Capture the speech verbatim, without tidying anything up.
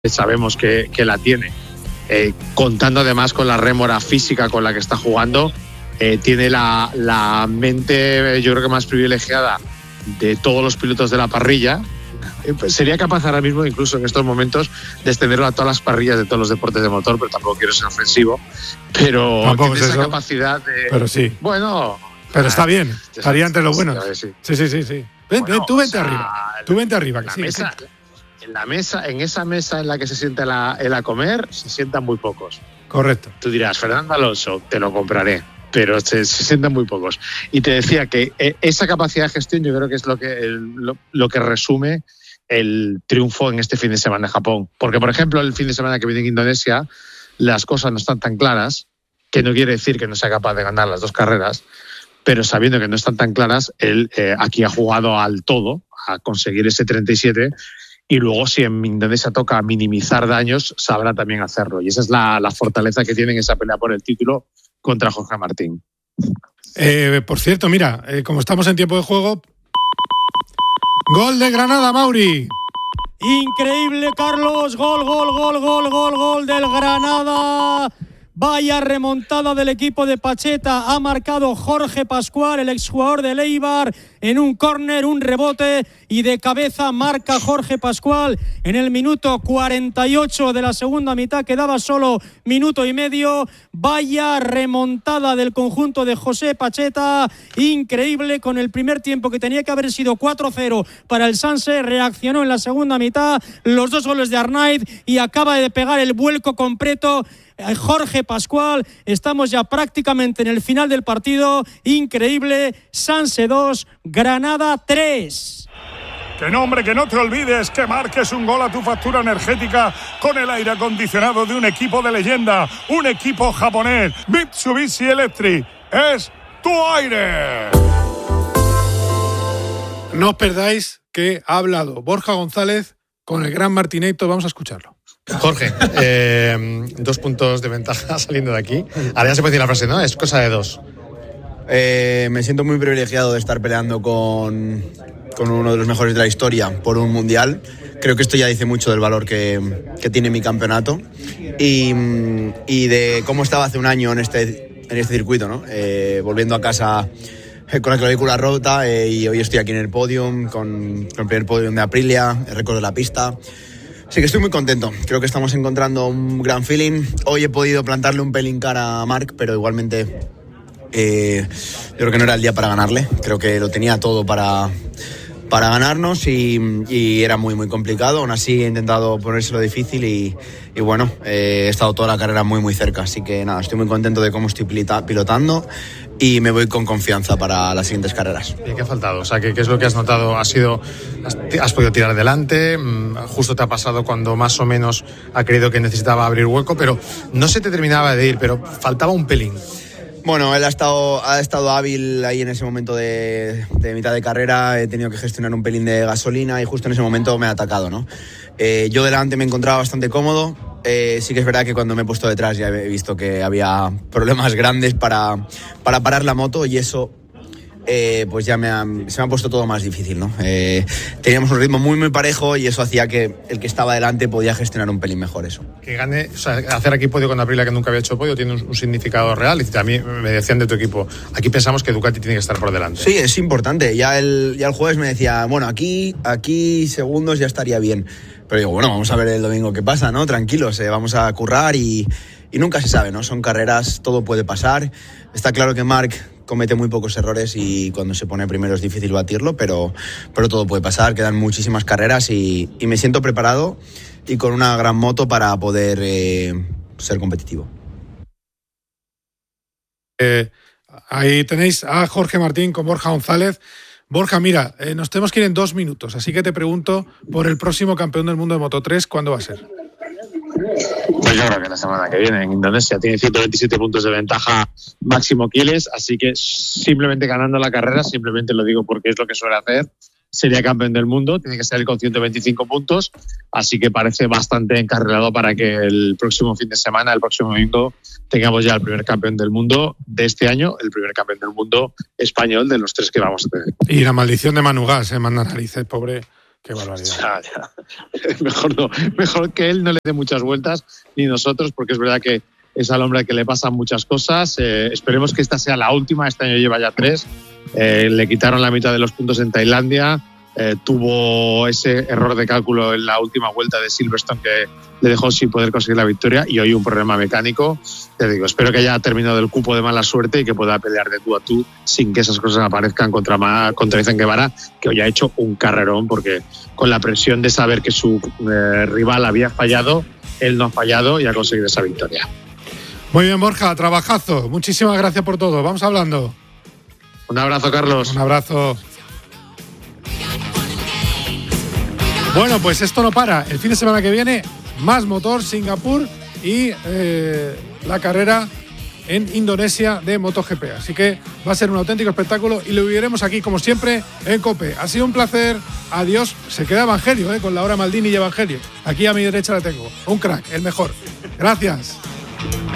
sabemos que, que la tiene, eh, contando además con la rémora física con la que está jugando, eh, tiene la, la mente, yo creo que más privilegiada de todos los pilotos de la parrilla. Eh, pues sería capaz ahora mismo, incluso en estos momentos, de extenderlo a todas las parrillas de todos los deportes de motor, pero tampoco quiero ser ofensivo. Pero tampoco tiene es esa eso. capacidad de… Pero sí. Bueno… Pero está bien, ya estaría sabes, entre los buenos. sí. Sí, sí, sí, sí. Ven, Bueno, ven, tú vente o sea, arriba. Tú vente arriba, que la sí. mesa, sí. En la mesa, en esa mesa en la que se sienta la, el a comer, se sientan muy pocos. Correcto. Tú dirás, Fernando Alonso, te lo compraré, pero se, se sientan muy pocos. Y te decía que eh, esa capacidad de gestión yo creo que es lo que, el, lo, lo que resume el triunfo en este fin de semana en Japón. Porque, por ejemplo, el fin de semana que viene en Indonesia, las cosas no están tan claras, que no quiere decir que no sea capaz de ganar las dos carreras, pero sabiendo que no están tan claras, él eh, aquí ha jugado al todo, a conseguir ese treinta y siete, y luego si en Indonesia toca minimizar daños, sabrá también hacerlo. Y esa es la, la fortaleza que tiene en esa pelea por el título contra Jorge Martín. Eh, por cierto, mira, eh, como estamos en tiempo de juego, gol de Granada, Mauri. Increíble, Carlos. Gol, gol, gol, gol, gol, gol del Granada. Vaya remontada del equipo de Pacheta. Ha marcado Jorge Pascual, el exjugador del Eibar, en un córner, un rebote, y de cabeza marca Jorge Pascual en el minuto cuarenta y ocho de la segunda mitad. Quedaba solo minuto y medio. Vaya remontada del conjunto de José Pacheta. Increíble, con el primer tiempo que tenía que haber sido cuatro cero para el Sanse. Reaccionó en la segunda mitad. Los dos goles de Arnaiz y acaba de pegar el vuelco completo Jorge Pascual. Estamos ya prácticamente en el final del partido. Increíble. Sanse dos, Granada tres. Que no, hombre, que no te olvides que marques un gol a tu factura energética con el aire acondicionado de un equipo de leyenda, un equipo japonés. Mitsubishi Electric es tu aire. No os perdáis que ha hablado Borja González con el gran Martineito. Vamos a escucharlo. Jorge, eh, dos puntos de ventaja saliendo de aquí. Ahora ya se puede decir la frase, ¿no? Es cosa de dos. Eh, me siento muy privilegiado de estar peleando con, con uno de los mejores de la historia por un mundial. Creo que esto ya dice mucho del valor que, que tiene mi campeonato y, y de cómo estaba hace un año en este, en este circuito, ¿no? Eh, volviendo a casa con la clavícula rota eh, y hoy estoy aquí en el podium, con, con el primer podium de Aprilia, el récord de la pista. Sí que estoy muy contento, creo que estamos encontrando un gran feeling. Hoy he podido plantarle un pelín cara a Marc, pero igualmente eh, yo creo que no era el día para ganarle. Creo que lo tenía todo para, para ganarnos y, y era muy muy complicado. Aún así he intentado ponérselo difícil y, y bueno, eh, he estado toda la carrera muy muy cerca. Así que nada, estoy muy contento de cómo estoy pilotando y me voy con confianza para las siguientes carreras. ¿Y qué ha faltado? O sea, ¿qué, qué es lo que has notado? ¿Has sido, has, has podido tirar adelante? Justo te ha pasado cuando más o menos ha creído que necesitaba abrir hueco, pero no se te terminaba de ir, pero faltaba un pelín. Bueno, él ha estado, ha estado hábil ahí en ese momento de, de mitad de carrera. He tenido que gestionar un pelín de gasolina y justo en ese momento me ha atacado, ¿no? Eh, yo delante me encontraba bastante cómodo. Eh, sí que es verdad que cuando me he puesto detrás ya he visto que había problemas grandes para, para parar la moto y eso eh, pues ya me ha, se me ha puesto todo más difícil, ¿no? Eh, teníamos un ritmo muy muy parejo y eso hacía que el que estaba delante podía gestionar un pelín mejor eso. Que gane, o sea, hacer aquí podio con Aprilia, que nunca había hecho podio, tiene un, un significado real. Y a mí me decían de tu equipo, aquí pensamos que Ducati tiene que estar por delante. Sí, es importante. Ya el, ya el jueves me decía, bueno, aquí, aquí segundos ya estaría bien. Pero digo, bueno, vamos a ver el domingo qué pasa, ¿no? Tranquilos, eh, vamos a currar y, y nunca se sabe, ¿no? Son carreras, todo puede pasar. Está claro que Marc comete muy pocos errores y cuando se pone primero es difícil batirlo, pero, pero todo puede pasar. Quedan muchísimas carreras y, y me siento preparado y con una gran moto para poder eh, ser competitivo. Eh, ahí tenéis a Jorge Martín con Borja González. Borja, mira, eh, nos tenemos que ir en dos minutos, así que te pregunto por el próximo campeón del mundo de Moto tres, ¿cuándo va a ser? Pues yo creo que la semana que viene en Indonesia tiene ciento veintisiete puntos de ventaja Máximo Quiles, así que simplemente ganando la carrera, simplemente lo digo porque es lo que suele hacer, sería campeón del mundo, tiene que salir con ciento veinticinco puntos, así que parece bastante encarrilado para que el próximo fin de semana, el próximo domingo, tengamos ya el primer campeón del mundo de este año, el primer campeón del mundo español de los tres que vamos a tener. Y la maldición de Manu Gas, eh, manda narices, pobre, Qué barbaridad. Ya, ya. Mejor, no, mejor que él no le dé muchas vueltas, ni nosotros, porque es verdad que es al hombre que le pasan muchas cosas. Eh, esperemos que esta sea la última. Este año lleva ya tres. Eh, le quitaron la mitad de los puntos en Tailandia. Eh, tuvo ese error de cálculo en la última vuelta de Silverstone que le dejó sin poder conseguir la victoria, y hoy un problema mecánico. Te digo, espero que haya terminado el cupo de mala suerte y que pueda pelear de tú a tú sin que esas cosas aparezcan contra, contra Izan Guevara, que hoy ha hecho un carrerón, porque con la presión de saber que su eh, rival había fallado, él no ha fallado y ha conseguido esa victoria. Muy bien, Borja, trabajazo. Muchísimas gracias por todo. Vamos hablando. Un abrazo, Carlos. Un abrazo. Bueno, pues esto no para. El fin de semana que viene, más motor, Singapur y eh, la carrera en Indonesia de MotoGP. Así que va a ser un auténtico espectáculo y lo viviremos aquí, como siempre, en COPE. Ha sido un placer. Adiós. Se queda Evangelio, eh, con Laura Maldini y Evangelio. Aquí a mi derecha la tengo. Un crack, el mejor. Gracias.